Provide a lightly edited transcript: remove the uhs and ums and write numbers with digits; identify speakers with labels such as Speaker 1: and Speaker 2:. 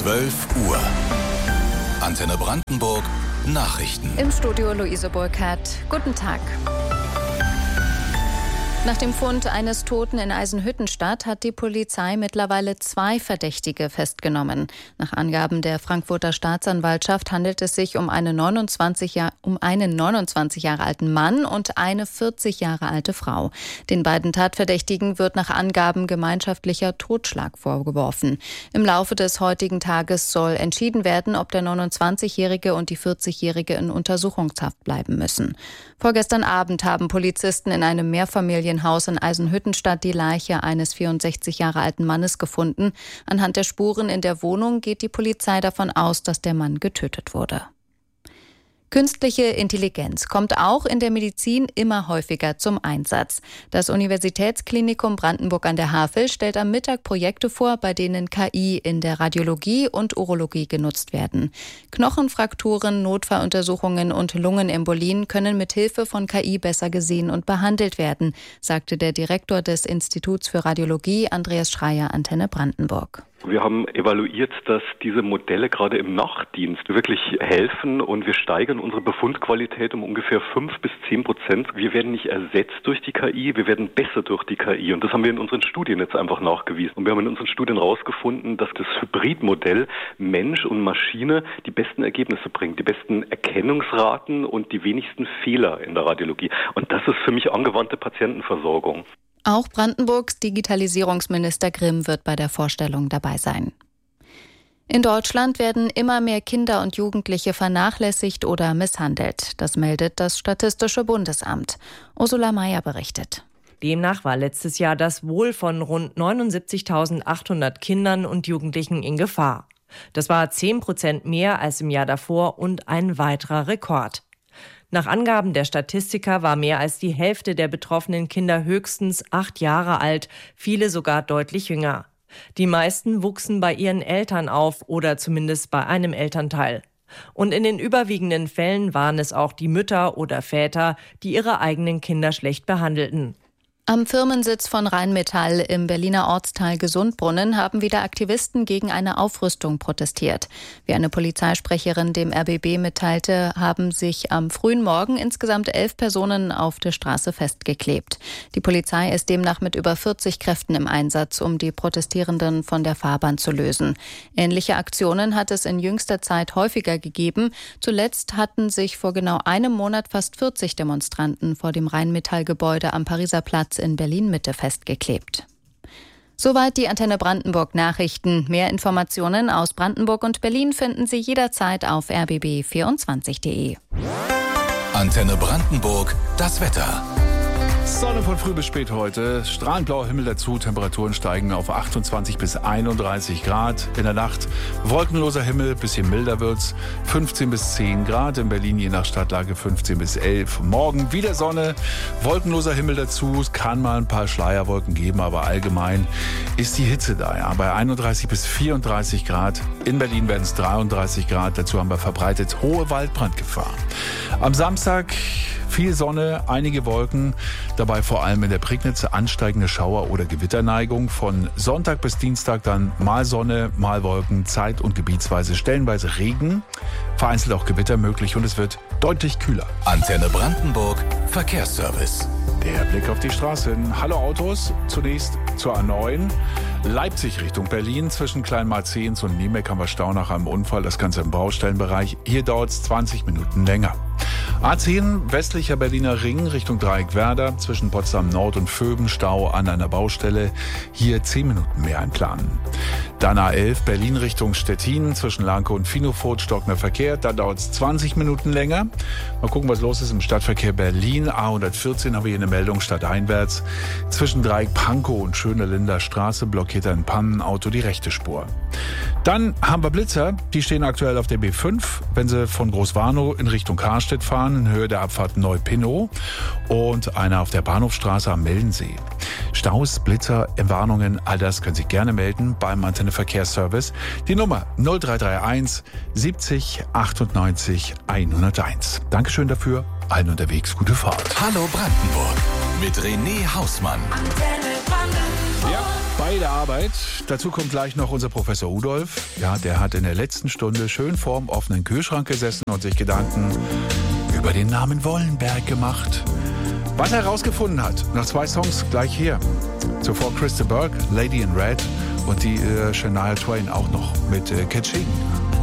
Speaker 1: 12 Uhr. Antenne Brandenburg Nachrichten.
Speaker 2: Im Studio Luise Burkhardt. Guten Tag. Nach dem Fund eines Toten in Eisenhüttenstadt hat die Polizei mittlerweile 2 Verdächtige festgenommen. Nach Angaben der Frankfurter Staatsanwaltschaft handelt es sich um einen 29 Jahre alten Mann und eine 40 Jahre alte Frau. Den beiden Tatverdächtigen wird nach Angaben gemeinschaftlicher Totschlag vorgeworfen. Im Laufe des heutigen Tages soll entschieden werden, ob der 29-Jährige und die 40-Jährige in Untersuchungshaft bleiben müssen. Vorgestern Abend haben Polizisten in einem Mehrfamilienhaus in Eisenhüttenstadt die Leiche eines 64 Jahre alten Mannes gefunden. Anhand der Spuren in der Wohnung geht die Polizei davon aus, dass der Mann getötet wurde. Künstliche Intelligenz kommt auch in der Medizin immer häufiger zum Einsatz. Das Universitätsklinikum Brandenburg an der Havel stellt am Mittag Projekte vor, bei denen KI in der Radiologie und Urologie genutzt werden. Knochenfrakturen, Notfalluntersuchungen und Lungenembolien können mit Hilfe von KI besser gesehen und behandelt werden, sagte der Direktor des Instituts für Radiologie, Andreas Schreier, Antenne Brandenburg.
Speaker 3: Wir haben evaluiert, dass diese Modelle gerade im Nachtdienst wirklich helfen und wir steigern unsere Befundqualität um ungefähr 5-10%. Wir werden nicht ersetzt durch die KI, wir werden besser durch die KI und das haben wir in unseren Studien jetzt einfach nachgewiesen. Und wir haben in unseren Studien herausgefunden, dass das Hybridmodell Mensch und Maschine die besten Ergebnisse bringt, die besten Erkennungsraten und die wenigsten Fehler in der Radiologie. Und das ist für mich angewandte Patientenversorgung.
Speaker 2: Auch Brandenburgs Digitalisierungsminister Grimm wird bei der Vorstellung dabei sein. In Deutschland werden immer mehr Kinder und Jugendliche vernachlässigt oder misshandelt. Das meldet das Statistische Bundesamt. Ursula Mayer berichtet.
Speaker 4: Demnach war letztes Jahr das Wohl von rund 79.800 Kindern und Jugendlichen in Gefahr. Das war 10% mehr als im Jahr davor und ein weiterer Rekord. Nach Angaben der Statistiker war mehr als die Hälfte der betroffenen Kinder höchstens 8 Jahre alt, viele sogar deutlich jünger. Die meisten wuchsen bei ihren Eltern auf oder zumindest bei einem Elternteil. Und in den überwiegenden Fällen waren es auch die Mütter oder Väter, die ihre eigenen Kinder schlecht behandelten.
Speaker 2: Am Firmensitz von Rheinmetall im Berliner Ortsteil Gesundbrunnen haben wieder Aktivisten gegen eine Aufrüstung protestiert. Wie eine Polizeisprecherin dem RBB mitteilte, haben sich am frühen Morgen insgesamt 11 Personen auf der Straße festgeklebt. Die Polizei ist demnach mit über 40 Kräften im Einsatz, um die Protestierenden von der Fahrbahn zu lösen. Ähnliche Aktionen hat es in jüngster Zeit häufiger gegeben. Zuletzt hatten sich vor genau einem Monat fast 40 Demonstranten vor dem Rheinmetall-Gebäude am Pariser Platz in Berlin-Mitte festgeklebt. Soweit die Antenne Brandenburg Nachrichten. Mehr Informationen aus Brandenburg und Berlin finden Sie jederzeit auf rbb24.de.
Speaker 1: Antenne Brandenburg, das Wetter.
Speaker 5: Sonne von früh bis spät heute, strahlend blauer Himmel dazu, Temperaturen steigen auf 28 bis 31 Grad. In der Nacht wolkenloser Himmel, bisschen milder wird's, 15 bis 10 Grad. In Berlin je nach Stadtlage 15 bis 11. Morgen wieder Sonne, wolkenloser Himmel dazu, es kann mal ein paar Schleierwolken geben, aber allgemein ist die Hitze da. Ja, bei 31 bis 34 Grad. In Berlin werden es 33 Grad, dazu haben wir verbreitet hohe Waldbrandgefahr. Am Samstag viel Sonne, einige Wolken, dabei vor allem in der Prignitz ansteigende Schauer- oder Gewitterneigung. Von Sonntag bis Dienstag dann mal Sonne, mal Wolken, zeit- und gebietsweise stellenweise Regen, vereinzelt auch Gewitter möglich und es wird deutlich kühler.
Speaker 1: Antenne Brandenburg Verkehrsservice.
Speaker 5: Der Blick auf die Straßen. Hallo Autos, zunächst zur A9. Leipzig Richtung Berlin. Zwischen Kleinmarzens und Niemek haben wir Stau nach einem Unfall. Das Ganze im Baustellenbereich. Hier dauert es 20 Minuten länger. A10 westlicher Berliner Ring Richtung Dreieckwerder. Zwischen Potsdam Nord und Vöben Stau an einer Baustelle. Hier 10 Minuten mehr einplanen. Dann A11 Berlin Richtung Stettin. Zwischen Lanke und Finofurt stockender Verkehr. Da dauert es 20 Minuten länger. Mal gucken, was los ist im Stadtverkehr Berlin. A114 haben wir hier eine Meldung stadteinwärts. Zwischen Dreieck Pankow und Schönelinder Straße blockiert ein Pannenauto die rechte Spur. Dann haben wir Blitzer. Die stehen aktuell auf der B5. Wenn Sie von Großwarnow in Richtung Karstedt fahren, in Höhe der Abfahrt Neupinnow. Und einer auf der Bahnhofstraße am Meldensee. Staus, Blitzer, Entwarnungen, all das können Sie gerne melden beim Antenne Verkehrsservice. Die Nummer 0331 70 98 101. Dankeschön dafür. Allen unterwegs gute Fahrt.
Speaker 1: Hallo Brandenburg mit René Hausmann.
Speaker 5: Ja, bei Beide Arbeit. Dazu kommt gleich noch unser Professor Rudolf. Ja, der hat in der letzten Stunde schön vorm offenen Kühlschrank gesessen und sich Gedanken über den Namen Wollenberg gemacht. Was er herausgefunden hat, nach 2 Songs gleich hier. Zuvor Krista Burke, Lady in Red und die Shania Twain auch noch mit Cat Sheehan.